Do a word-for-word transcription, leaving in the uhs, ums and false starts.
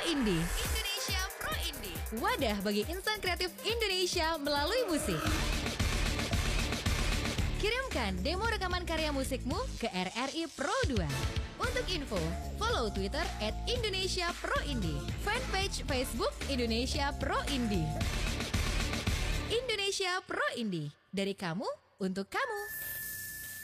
Indie. Indonesia Pro Indie. Wadah bagi insan kreatif Indonesia melalui musik. Kirimkan demo rekaman karya musikmu ke R R I Pro dua. Untuk info, follow Twitter at Indonesia Pro Indie. Fanpage Facebook Indonesia Pro Indie. Indonesia Pro Indie. Dari kamu, untuk kamu.